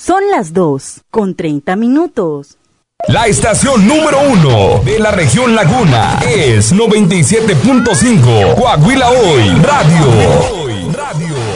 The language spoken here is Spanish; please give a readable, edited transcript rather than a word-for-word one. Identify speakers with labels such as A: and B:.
A: Son las 2:30.
B: La estación número 1 de la región Laguna es 97.5 Coahuila Hoy Radio.